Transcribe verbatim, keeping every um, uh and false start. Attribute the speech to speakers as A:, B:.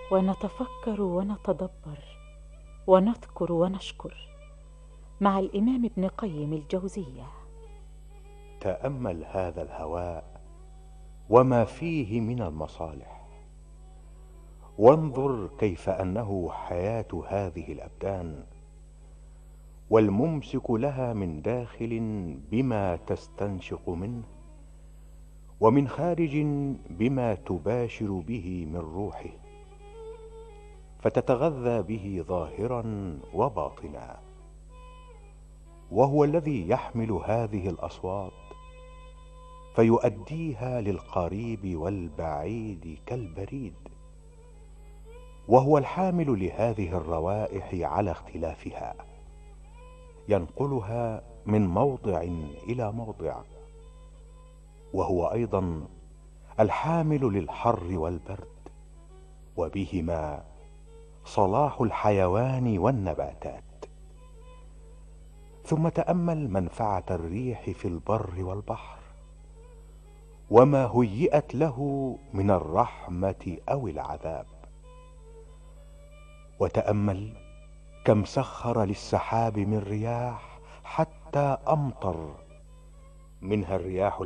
A: ونتفكر ونتدبر ونذكر ونشكر مع الإمام ابن قيم الجوزية.
B: تأمل هذا الهواء وما فيه من المصالح، وانظر كيف أنه حياة هذه الأبدان، والممسك لها من داخل بما تستنشق منه، ومن خارج بما تباشر به من روحه، فتتغذى به ظاهرا وباطنا. وهو الذي يحمل هذه الأصوات فيؤديها للقريب والبعيد كالبريد، وهو الحامل لهذه الروائح على اختلافها، ينقلها من موضع إلى موضع، وهو أيضا الحامل للحر والبرد، وبهما صلاح الحيوان والنباتات. ثم تأمل منفعة الريح في البر والبحر، وما هيئت له من الرحمة أو العذاب. وتأمل كم سخر للسحاب من رياح حتى أمطر، منها الرياح